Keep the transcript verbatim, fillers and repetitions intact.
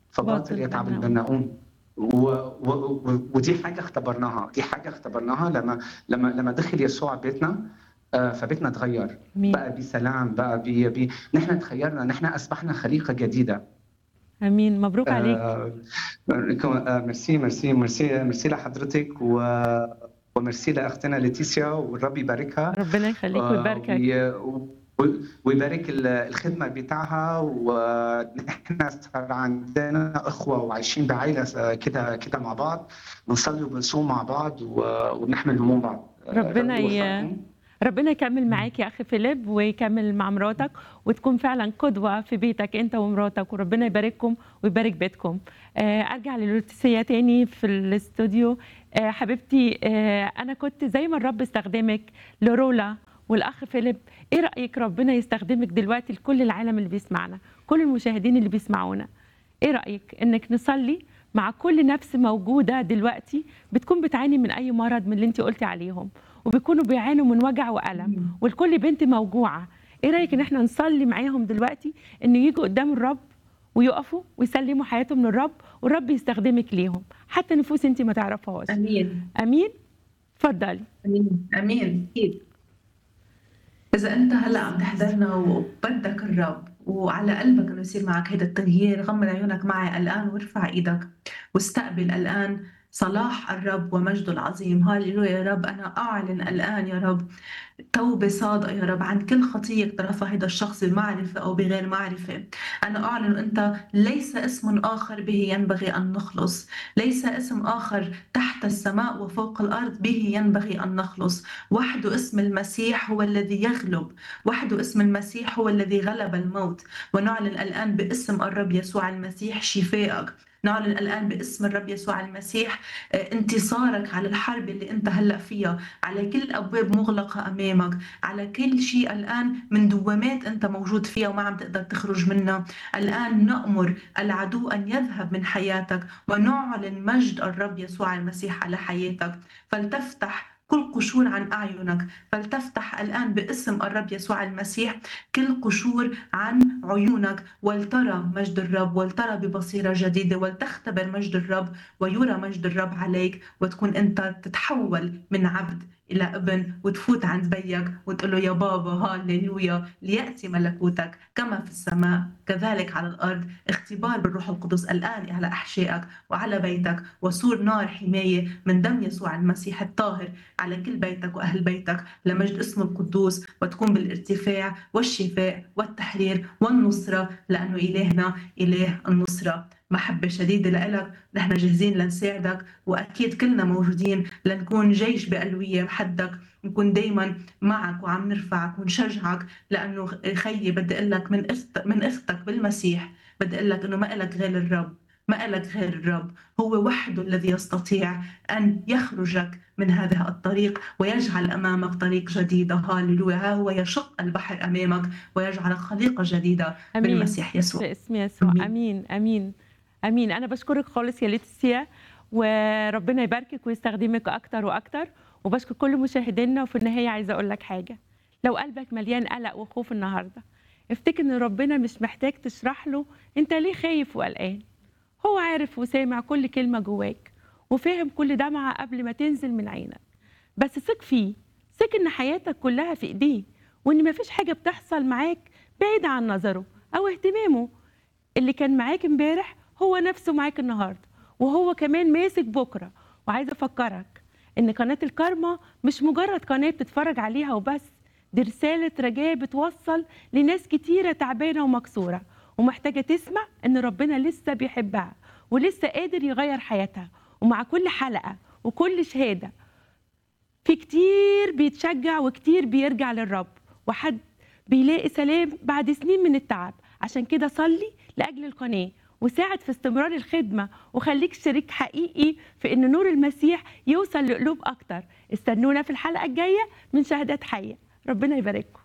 فباطل باطل يتعب بناؤون. البناؤون. و... و... و... ودي حاجة اختبرناها، دي حاجة اختبرناها لما لما لما دخل يسوع بيتنا، آه، فبيتنا اتغير، امين بقى بسلام، بقى بي... بي... نحن تغيرنا، نحن أصبحنا خليقة جديدة. امين، مبروك عليك. آه، آه، ميرسي ميرسي ميرسي ميرسي لحضرتك، و... وميرسي لأختنا ليتيسيا، والرب يباركها. ربنا يخليك آه، ويباركك. وي- و- ويبارك ال- الخدمة بتاعها، ونحن صار عندنا أخوة وعايشين بعائلة كده كده مع بعض، بنصلي وبنصوم مع بعض، و- وبنحمل هموم بعض. آه، الرب ربنا ي... يوفقكم. ربنا يكمل معاك يا اخي فيليب، ويكمل مع مراتك، وتكون فعلا قدوه في بيتك انت ومراتك، وربنا يبارككم ويبارك بيتكم. آه، ارجع للوتسيه تاني في الاستوديو. آه، حبيبتي، آه، انا كنت زي ما الرب استخدمك لرولا والاخ فيليب، ايه رايك ربنا يستخدمك دلوقتي لكل العالم اللي بيسمعنا، كل المشاهدين اللي بيسمعونا؟ ايه رايك انك نصلي مع كل نفس موجوده دلوقتي بتكون بتعاني من اي مرض من اللي انت قلتي عليهم، وبيكونوا بيعانوا من وجع والم، والكل بنت موجوعه؟ ايه رايك ان احنا نصلي معاهم دلوقتي ان يجوا قدام الرب ويقفوا ويسلموا حياتهم للرب، والرب يستخدمك ليهم حتى نفوس انت ما تعرفهاش؟ امين امين. اتفضلي. امين امين اكيد. اذا انت هلا عم تحضرنا وبدك الرب وعلى قلبك انه يصير معك هيدا التغيير، غمض عيونك معي الان وارفع ايدك واستقبل الان صلاح الرب ومجده العظيم. هاليلويا يا رب، انا اعلن الان يا رب توبة صادقة يا رب عن كل خطية اقترفها هذا الشخص بمعرفة أو بغير معرفة. أنا أعلن أنت ليس اسم آخر به ينبغي أن نخلص، ليس اسم آخر تحت السماء وفوق الأرض به ينبغي أن نخلص. وحده اسم المسيح هو الذي يغلب، وحده اسم المسيح هو الذي غلب الموت. ونعلن الآن باسم الرب يسوع المسيح شفائك، نعلن الآن باسم الرب يسوع المسيح انتصارك على الحرب اللي انت هلأ فيها، على كل أبواب مغلقة أمامك، على كل شيء الآن من دوامات أنت موجود فيها وما عم تقدر تخرج منها. الآن نأمر العدو أن يذهب من حياتك، ونعلن مجد الرب يسوع المسيح على حياتك. فلتفتح كل قشور عن أعينك، فلتفتح الآن باسم الرب يسوع المسيح كل قشور عن عيونك، ولترى مجد الرب، ولترى ببصيرة جديدة، ولتختبر مجد الرب، ويرى مجد الرب عليك، وتكون أنت تتحول من عبد إلى ابن، وتفوت عند بيك وتقول له يا بابا هاليلويا، ليأتي ملكوتك كما في السماء كذلك على الأرض. اختبار بالروح القدس الآن على أحشائك وعلى بيتك، وسور نار حماية من دم يسوع المسيح الطاهر على كل بيتك وأهل بيتك لمجد اسمه القدوس، وتكون بالارتفاع والشفاء والتحرير والنصرة، لأنه إلهنا إله النصرة. محبة شديدة لإلك، نحن جاهزين لنساعدك، وأكيد كلنا موجودين لنكون جيش بألوية بحدك، نكون دايما معك وعم نرفعك ونشجعك. لأنه خيي بدي أقول لك من أخت من أختك بالمسيح، بدي أقول لك إنه ما إلك غير الرب، ما إلك غير الرب، هو وحده الذي يستطيع أن يخرجك من هذا الطريق ويجعل أمامك طريق جديدة. هاليلويا، ها هو يشق البحر أمامك ويجعلك خليقة جديدة امين بالمسيح يسوع. باسم يسوع. أمين. امين امين امين. انا بشكرك خالص يا ليتسيا، وربنا يباركك ويستخدمك اكتر واكتر، وبشكر كل مشاهدينا. وفي النهايه عايزه اقول لك حاجه: لو قلبك مليان قلق وخوف النهارده، افتكر ان ربنا مش محتاج تشرح له انت ليه خايف وقلقان. هو عارف وسامع كل كلمه جواك، وفاهم كل دمعه قبل ما تنزل من عينك. بس ثق فيه، ثق ان حياتك كلها في ايديه، وان مفيش حاجه بتحصل معاك بعيده عن نظره او اهتمامه. اللي كان معاك امبارح هو نفسه معاك النهارده، وهو كمان ماسك بكره. وعايزه افكرك ان قناه الكارما مش مجرد قناه بتتفرج عليها وبس، دي رساله رجاء بتوصل لناس كتيره تعبانه ومكسوره ومحتاجه تسمع ان ربنا لسه بيحبها ولسه قادر يغير حياتها. ومع كل حلقه وكل شهاده في كتير بيتشجع وكتير بيرجع للرب، وحد بيلاقي سلام بعد سنين من التعب. عشان كده صلي لأجل القناة وساعد في استمرار الخدمة، وخليك شريك حقيقي في إن نور المسيح يوصل لقلوب أكتر. استنونا في الحلقة الجاية من شهادات حية. ربنا يبارككم.